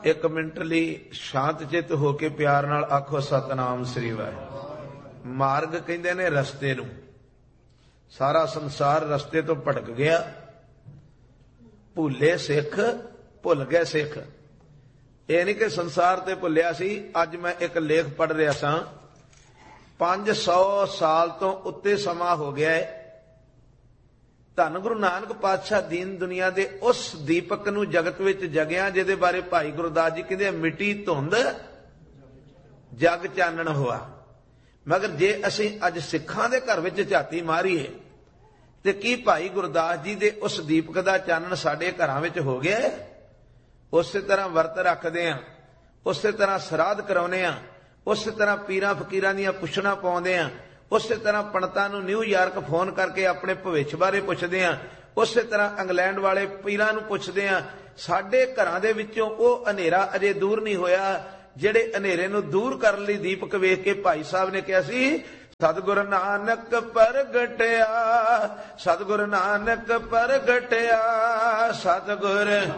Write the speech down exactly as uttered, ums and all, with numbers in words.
एक मिनट लई शांत चित होके प्यार नाल आखो सतनाम श्री वाहिगुरू। मार्ग कहंदे ने रस्ते नूं। सारा संसार रस्ते तो भटक गया। भुले सिख भुल गए सिख। ये नहीं कि संसार ते भुलिया सी। अज मैं एक लेख पढ़ रहा सा, पांच सौ साल तो उत्ते समा हो गया है। धन गुरु नानक पातशाह दीन दुनिया दे उस दीपक नूं जगत विच जगिया जिहदे बारे भाई गुरदास जी कहंदे मिट्टी धुंध जग चानण होआ। मगर जे असीं अज सिखां दे घर विच झाती मारीए ते की भाई गुरदास जी दे उस दीपक दा चानण साडे घरां विच हो गया है? उस तरह वर्त रखदे आ, उस तरह श्राद्ध कराउने आ, उस तरह पीरां फकीरां दीयां पुछणां पाउंदे आ, उस तरह पंडितां नूं न्यूयॉर्क फोन करके अपने भविष्य बारे पुछदे आ, उस तरह इंग्लैंड वाले पीरां नूं पुछदे आ। साडे घरां दे विचों ओह हनेरा अजे दूर नहीं होया जिहड़े हनेरे नूं दूर करन लई दीपक वेख के भाई साहब ने कहा सी सतगुरु नानक प्रगटिया, सतगुरु नानक प्रगटिया, सतगुर